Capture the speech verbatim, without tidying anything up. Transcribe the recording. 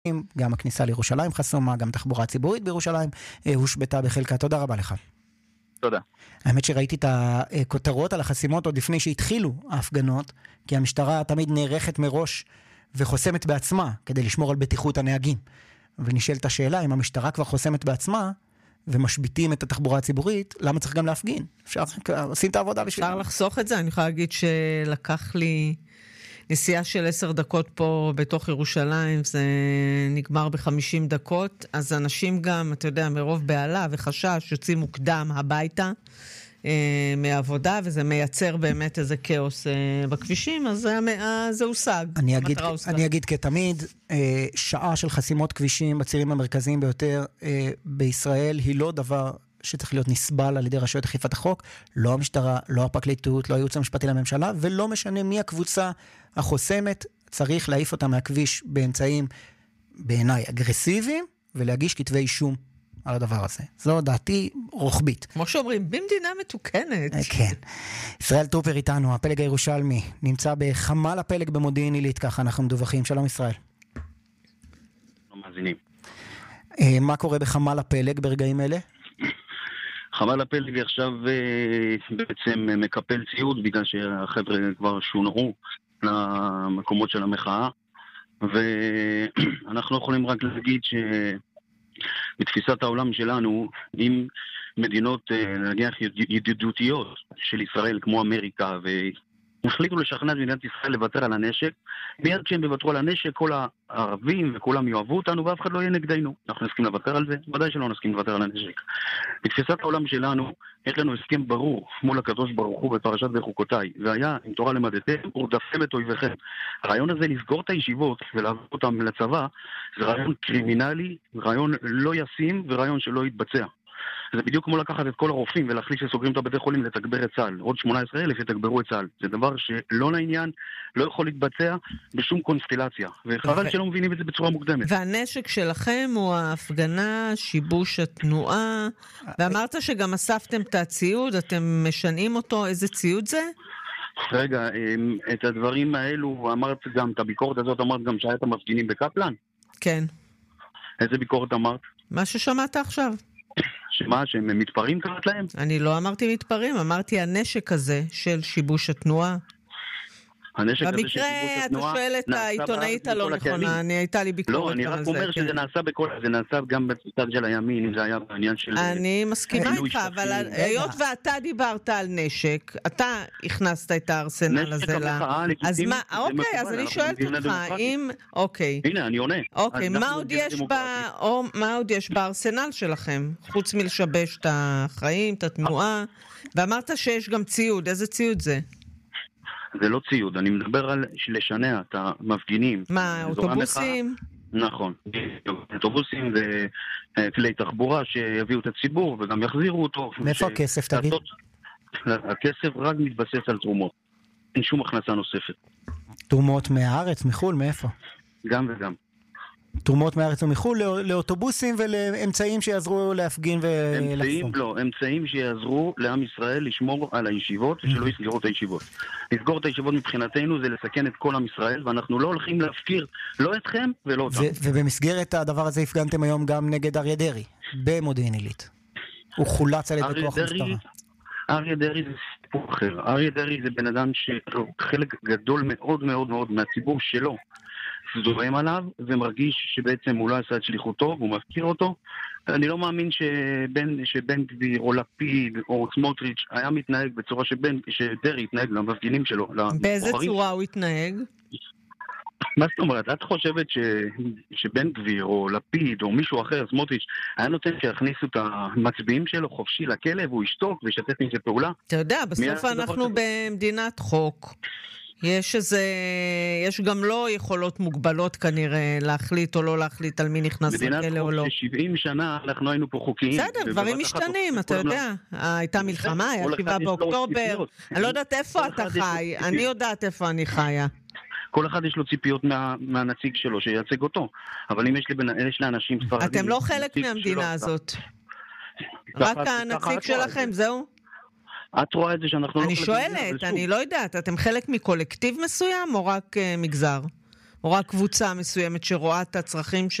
גם הכניסה לירושלים חסומה, גם תחבורה ציבורית בירושלים הושבתה בחלקה. תודה רבה לך. תודה. האמת שראיתי את הכותרות על החסימות עוד לפני שהתחילו ההפגנות, כי המשטרה תמיד נערכת מראש וחוסמת בעצמה כדי לשמור על בטיחות הנהגים. ונשאלת השאלה, אם המשטרה כבר חוסמת בעצמה ומשביתים את התחבורה הציבורית, למה צריך גם להפגין? אפשר, עושים את העבודה בשביל... אפשר לחסוך את זה. אני יכולה להגיד שלקח לי נסיעה של עשר דקות פה בתוך ירושלים, זה נגמר ב-חמישים דקות, אז אנשים גם, אתה יודע, מרוב בעלה וחשש, יוצאים מוקדם הביתה אה, מהעבודה, וזה מייצר באמת איזה כאוס אה, בכבישים, אז זה, אה, זה הושג. אני אגיד, אני אגיד כתמיד, אה, שעה של חסימות כבישים בצירים המרכזיים ביותר אה, בישראל, היא לא דבר שצריך להיות נסבל על ידי רשויות אכיפת החוק, לא המשטרה, לא הפרקליטות, לא הייעוץ המשפטי לממשלה, ולא משנה מי הקבוצה החוסמת, צריך להעיף אותה מהכביש באמצעים, בעיניי, אגרסיביים, ולהגיש כתבי אישום על הדבר הזה. זו דעתי רוחבית. כמו שאומרים, במדינה מתוקנת. כן. ישראל טרופר איתנו, הפלג הירושלמי, נמצא בחמ"ל הפלג במודיעין עילית, ככה אנחנו מדווחים. שלום ישראל. לא מאזינים. מה קורה בחמ"ל הפלג ברגעים אלה? חמ"ל הפלג עכשיו בעצם מקפל ציוד, בגלל שהחבר'ה כבר שונרו למקומות של המחאה, ואנחנו יכולים רק להגיד שבתפיסת העולם שלנו, אם מדינות נניח ידידותיות של ישראל כמו אמריקה, והחליטו לשכנע את מדינת ישראל לוותר על הנשק, מיד כשהם יוותרו על הנשק, כל הערבים וכולם יאהבו אותנו, ואף אחד לא יהיה נגדנו. אנחנו נסכים לוותר על זה? ודאי שלא נסכים לוותר על הנשק. בתפיסת העולם שלנו, יש לנו הסכם ברור מול הקדוש ברוך הוא בפרשת בחוקותיי, והיה, אם תורה למדתם, ורדפתם את אויביכם. הרעיון הזה לסגור את הישיבות ולהעביר אותם לצבא, זה רעיון קרימינלי, רעיון לא ישים ורעיון שלא יתבצע. זה בדיוק כמו לקחת את כל הרופאים ולהחליט שסוגרים את הבתי חולים לתגבר את צה"ל. עוד שמונה עשרה אלף יתגברו את צה"ל. זה דבר שלא לעניין, לא יכול להתבצע בשום קונסטלציה. וחבל שלא מבינים את זה בצורה מוקדמת. והנשק שלכם הוא ההפגנה, שיבוש התנועה, ואמרת שגם אספתם את הציוד, אתם משנים אותו, איזה ציוד זה? רגע, את הדברים האלו, אמרת גם, את הביקורת הזאת אמרת גם שהיית מפגינים בקפלן? כן. איזה ביקורת אמרת? מה ששמעת עכשיו. שמה, שהם מתפרים קראת להם? אני לא אמרתי מתפרים, אמרתי הנשק הזה של שיבוש התנועה. הנשק הזה של שיבוש התנועה. במקרה, התנועה... אתה שואל את העיתונאית הלא נכונה, אני הייתה לי ביקורת לא, אני רק אומר שזה נעשה בכל... זה נעשה גם בצד של הימין, אם זה היה בעניין של... אני מסכימה איתך, אבל היות ואתה דיברת על נשק, אתה הכנסת את הארסנל הזה ל... אז מה, אוקיי, אז אני שואלת אותך, אם... אוקיי. הנה, אני עונה. אוקיי, מה עוד יש בארסנל שלכם? חוץ מלשבש את החיים, את התנועה, ואמרת שיש גם ציוד, איזה ציוד זה? זה לא ציוד, אני מדבר על לשנע את המפגינים. מה, אוטובוסים? נכון, אוטובוסים וכלי תחבורה שיביאו את הציבור וגם יחזירו אותו. מאיפה הכסף, תגיד? הכסף רק מתבסס על תרומות, אין שום הכנסה נוספת. תרומות מהארץ, מחול, מאיפה? גם וגם. תרומות מארץ ומחול לאוטובוסים ולאמצעים שיעזרו להפגין ולחסום. אמצעים לא, אמצעים שיעזרו לעם ישראל לשמור על הישיבות ושלא יסגרו את הישיבות. לסגור את הישיבות מבחינתנו זה לסכן את כל עם ישראל, ואנחנו לא הולכים להפקיר לא אתכם ולא אותם. ובמסגרת הדבר הזה הפגנתם היום גם נגד אריה דרעי, במודיעין עילית. הוא חולץ על ידי כוח משטרה. אריה דרעי זה סיפור אחר. אריה דרעי זה בן אדם שחלק גדול מאוד מאוד מאוד מהציבור שלו זורם עליו ומרגיש שבעצם הוא לא עשה את שליחותו והוא מפקיר אותו. אני לא מאמין שבן, שבן גביר או לפיד או סמוטריץ' היה מתנהג בצורה שבן, שדרעי התנהג למפגינים שלו. באיזה צורה הוא התנהג? מה זאת אומרת? את חושבת ש... שבן גביר או לפיד או מישהו אחר, סמוטריץ', היה נותן שיכניסו את המצביעים שלו חופשי לכלא והוא ישתוק וישתף עם זה פעולה? אתה יודע, בסוף אנחנו במדינת חוק. יש איזה, יש גם לא יכולות מוגבלות כנראה להחליט או לא להחליט על מי נכנס לכלא או לא. מדינת חוק ש-שבעים שנה אנחנו היינו פה חוקיים. בסדר, דברים משתנים, אתה יודע. הייתה מלחמה, היה שבעה באוקטובר. אני לא יודעת איפה אתה חי, אני יודעת איפה אני חיה. כל אחד יש לו ציפיות מה, מהנציג שלו שייצג אותו. אבל אם יש לי, יש לאנשים ספרדים... אתם לא חלק מהמדינה הזאת. רק הנציג שלכם, זהו? את רואה את זה שאנחנו... אני שואלת, אני לא יודעת, אתם חלק מקולקטיב מסוים או רק מגזר? או רק קבוצה מסוימת שרואה את הצרכים